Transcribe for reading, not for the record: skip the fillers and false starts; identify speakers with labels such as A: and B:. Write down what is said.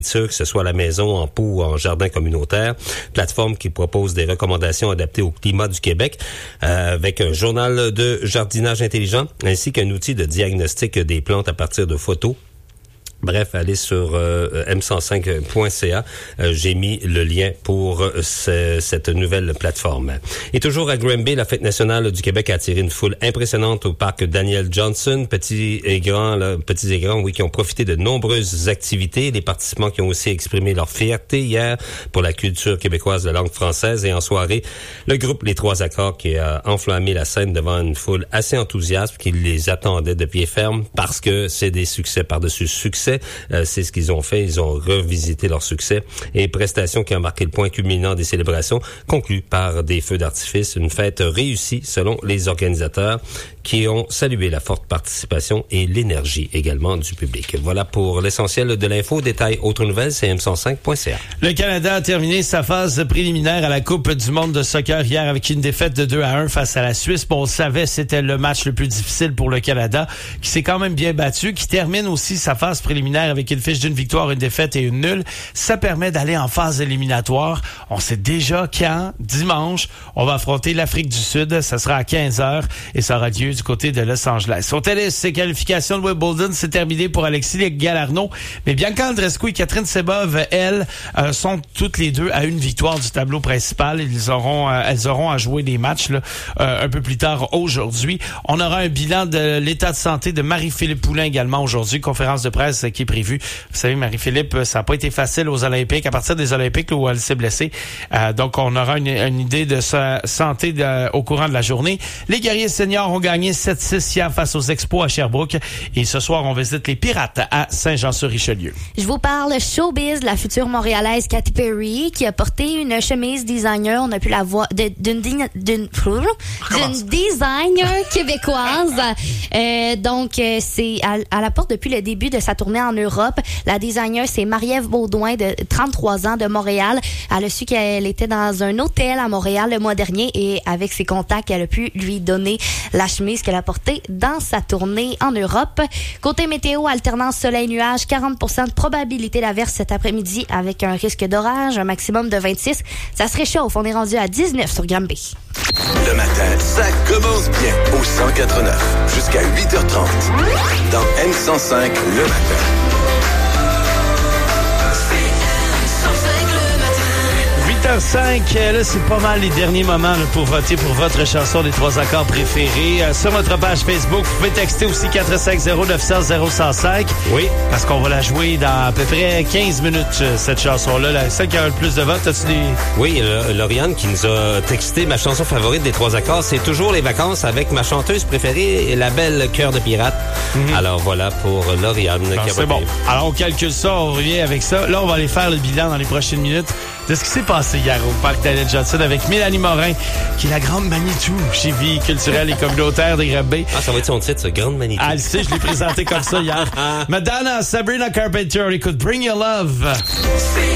A: que ce soit à la maison, en pot ou en jardin communautaire. Plateforme qui propose des recommandations adaptées au climat du Québec avec un journal de jardinage intelligent ainsi qu'un outil de diagnostic des plantes à partir de photos. Bref, allez sur m105.ca. J'ai mis le lien pour cette nouvelle plateforme. Et toujours à Granby, la Fête nationale du Québec a attiré une foule impressionnante au parc Daniel Johnson. Petits et grands, oui, qui ont profité de nombreuses activités. Les participants qui ont aussi exprimé leur fierté hier pour la culture québécoise de langue française. Et en soirée, le groupe Les Trois Accords qui a enflammé la scène devant une foule assez enthousiaste qui les attendait de pied ferme parce que c'est des succès par-dessus succès. C'est ce qu'ils ont fait. Ils ont revisité leur succès et prestation qui a marqué le point culminant des célébrations, conclues par des feux d'artifice. Une fête réussie selon les organisateurs qui ont salué la forte participation et l'énergie également du public. Voilà pour l'essentiel de l'info. Détails, autres nouvelles, c'est m105.ca.
B: Le Canada a terminé sa phase préliminaire à la Coupe du monde de soccer hier avec une défaite de 2-1 face à la Suisse. Bon, on le savait, c'était le match le plus difficile pour le Canada, qui s'est quand même bien battu, qui termine aussi sa phase préliminaire avec une fiche d'une victoire, une défaite et une nulle. Ça permet d'aller en phase éliminatoire. On sait déjà quand, dimanche, on va affronter l'Afrique du Sud. Ça sera à 15h et ça aura lieu du côté de Los Angeles. Au tennis, ses qualifications de Wimbledon, c'est terminé pour Alexis Galarneau. Mais Bianca Andreescu et Catherine Sebov, elles, sont toutes les deux à une victoire du tableau principal. Elles auront à jouer des matchs là, un peu plus tard aujourd'hui. On aura un bilan de l'état de santé de Marie-Philippe Poulin également aujourd'hui. Conférence de presse qui est prévue. Vous savez, Marie-Philippe, ça n'a pas été facile aux Olympiques, à partir des Olympiques là, où elle s'est blessée. Donc, on aura une idée de sa santé au courant de la journée. Les guerriers seniors ont gagné 7-6 hier face aux Expos à Sherbrooke. Et ce soir, on visite les Pirates à Saint-Jean-sur-Richelieu.
C: Je vous parle showbiz de la future montréalaise Katy Perry qui a porté une chemise designer. On a pu la voir d'une designer québécoise. Donc, c'est à la porte depuis le début de sa tournée en Europe. La designer, c'est Marie-Ève Baudouin, de 33 ans, de Montréal. Elle a su qu'elle était dans un hôtel à Montréal le mois dernier et avec ses contacts, elle a pu lui donner la chemise qu'elle a portée dans sa tournée en Europe. Côté météo, alternance soleil-nuage, 40% de probabilité d'averse cet après-midi avec un risque d'orage, un maximum de 26. Ça se réchauffe. On est rendu à 19 sur Granby.
D: Le matin, ça commence bien au 104.9 jusqu'à 8h30 dans M105 le matin.
B: Là, c'est pas mal les derniers moments là, pour voter pour votre chanson des trois accords préférés. Sur notre page Facebook, vous pouvez texter aussi 450-900-0105.
A: Oui.
B: Parce qu'on va la jouer dans à peu près 15 minutes, cette chanson-là. Celle qui a le plus de votes, as-tu des...
A: Oui, Lauriane qui nous a texté ma chanson favorite des trois accords, c'est toujours les vacances avec ma chanteuse préférée, la belle Cœur de Pirate. Mm-hmm. Alors voilà pour Lauriane.
B: C'est bon. Alors on calcule ça, on revient avec ça. Là, on va aller faire le bilan dans les prochaines minutes de ce qui s'est passé hier au parc Daniel Johnson avec Mélanie Morin, qui est la grande Manitou chez Vie culturelle et communautaire de Granby.
A: Ah, ça va être son titre, ça, grande Manitou.
B: Ah, elle sait, je l'ai présenté comme ça hier. Madonna, Sabrina Carpenter, on écoute Bring Your Love.